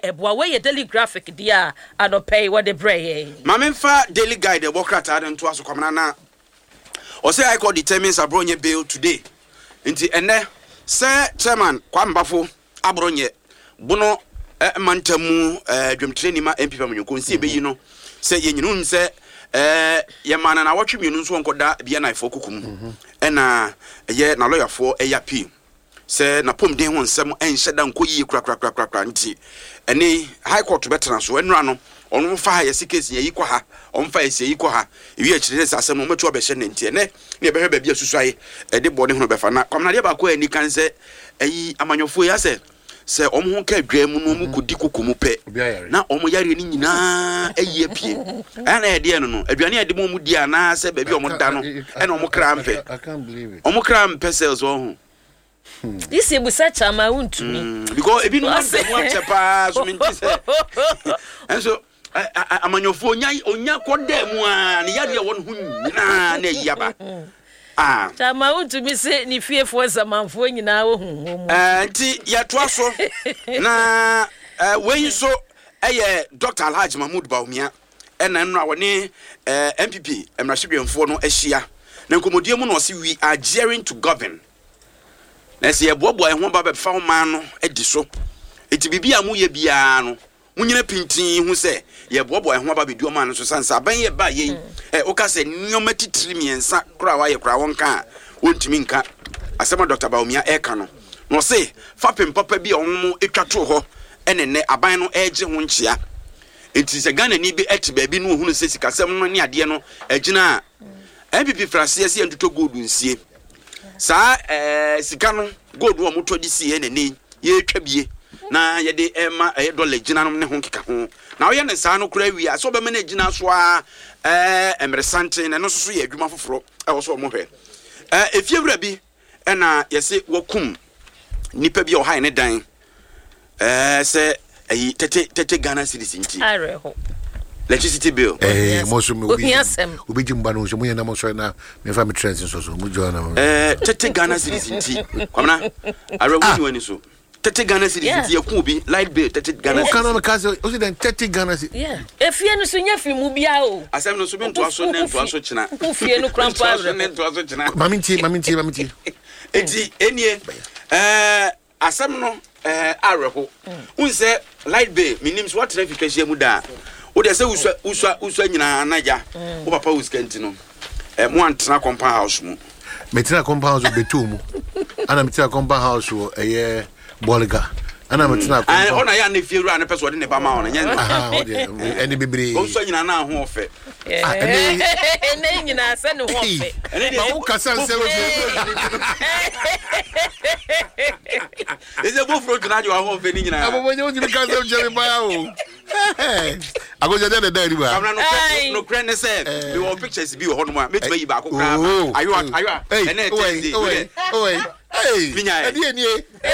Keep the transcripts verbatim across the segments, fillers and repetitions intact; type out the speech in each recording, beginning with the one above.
eboa we ye daily graphic dia anopay what the bray Mamemfa daily guide the bokrata and to aso kwamna na o say I call determines abronye bail today nti ene say chairman kwambafo abronye bono mantamu dwemtreni ma M P pa mnyoko nsi ebeyi no say yenyinu say eh ye mana na watwemienu nso nkoda bia na ifo kokum ena ye na lawyer for eyapi say na pom den ho nsem enhyeda nkoyi kura kura kura kura nti ene high court betena so enura no onu fa ya sikesi yi kwa ha onfa esi yi kwa ha ewi akire se asem no metu obehye ne nti ene ne behwe ba bia susuaye e de bode hono befa na kwamna de ba ko ani kan se ayi amanyofo ya se se omo ho ka dwa mu no mu kodi kokomu pe na omo yare ni nyina ayi apie ana e de no no aduane e de mo mu di ana se ba bi omo da no e na omo krampe I can't believe it. omo krampe sales o this is such a amount to me because e bi no want to pass so me say and so amanyofo onya onya koda mu a ne yade won hu nyina na yaba ah chama untu mi se ni fiefo zamanfo nyina wo hu eh nti ya toaso na wey so eye Doctor Alhaji Mahmoud Baumia ena nno awone eh M P P emrahwedwemfo no ahia na nkomodie mu no se we are gearing to govern na se ebobo ehwo ba befa ho man no edi so eti bibia mu ye bia no munyina pintin hu se ye bobo ehwo ba bedu man no so sansa ban ye ba ye eh o ka se nyoma titiri miensa kura wa ye kura wonka wontimi nka asema Doctor Baumia eka no no se fapem papa bi onmo etwato ho enene aban no eje ho nchia enti se Ghana ni bi eti ba bi no hunu se sikasem no ne ade no agina M P P frase se entuto gold nsie sa eh sika no gold wo moto di sie enene ye twa bie na ye de ema e dollar gina no ne ho keka ho na wo ye ne sa no kura wi a so be me ne gina so a eh emresante ne no so ye adwuma foforo e wo so mo hwe eh efiewura bi e na ye se wakum nipa bi o ha ne dan eh se ayi tete tete Ghana citizen ti areho electricity bill eh mo so me obi obiasem obi jimba no so mo yana mo so na me fa me trends so so mo joana eh tete Ghana citizen ti kwamna are woni wani so tete Ghana citizen ti yakun bi light bill tete Ghana o kana me ka so o se den tete Ghana citizen yeah efie no so nya fi mu bia o asem no so be nto aso ne nto aso china fie no krampa aso ne nto aso china mami nti mami nti mami nti eti enie eh asem no eh areho unse light bill minim so what traffic ahia mu da o de se uswa uswa uswa nyina anaja o papa uskanti no eh mo antena compound house mu metina compound house betumu ana metina compound house wo eye bolga ana metina compound ah ona ya na fie ru na person de ne ba ma ona nya ah o de eni bibiri o uswa nyina na ho ofe ah eni ene nyina se ne ho ofe ene ma o kasa se wo eze bo fro tuna jo ho ofe ni nyina abo bonyo ndi kasa jere ba o agoja de de riba kamna no no kren ne se we want pictures bi ho no ma metima yi ba ko kra ayo ayo ene tezi oi oi hey minya edi eni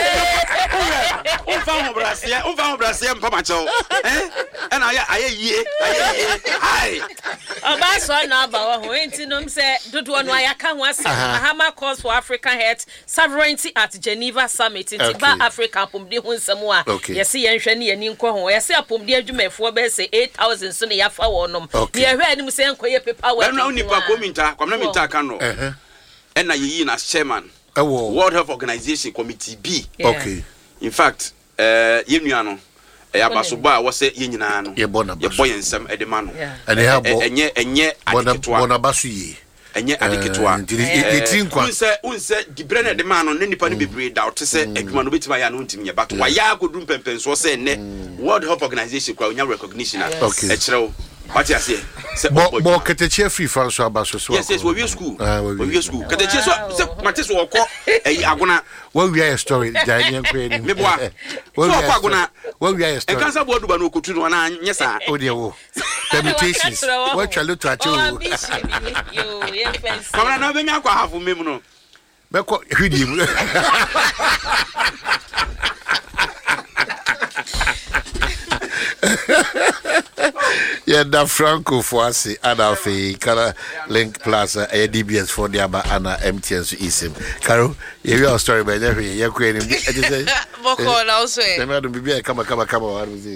o fa ho brasia o fa ho brasia mpa ma chao eh ena aye aye yie aye yie hai oba so na aba wa ho enti no mse dodo no ayaka ho ase Mahama calls for African health sovereignty at Geneva summit enti ba Africa pomde ho nsam a yesi yenhwe ne yeni nkɔ ho yesi apomde adwumafo be say eight thousand so ne yafa wonom ne yehwe anim se nkoye paper work na onipa kominta kwamna minta ka no eh ena yeyi na chairman World Health Organization Committee B. Yeah. Okay. In fact, uh, yenu no, e abasoba wo se yenyina no. Ye bona basu. Ye boy ensem e de ma no. And they have enye enye adiketwa. Bona basu yi. Enye adiketwa. Ndi tin kwa. Unse unse dibre na de ma no ne nipa no bebre da o te se adwuma no betima ya no ntimi ye but wa ya akodum pempenso se ne World Health Organization kwa onya recognition e kirewo. What you say? Bo bo keteche free François Abaso so. Yes, yes, we we school. We we school. Keteche so se mate so okọ eh agona. What we are story Jai Nkwe ni. Me boa. So okọ agona. What we are story. E kansa bo aduba no kotu no na nya sa. O de wo. Permutations. What chalo to acho. Yo, ye fence. Mama na be nya kwa hafu mem no. Be ko hwidi mu. Yeah, da Franco Foasi Adafi Kara Link Plus a D B S for the Aba Anna M T N Isim. Caro, you are story by Jeffrey. You're creating. Boko also. The man will be a come, come, come, come.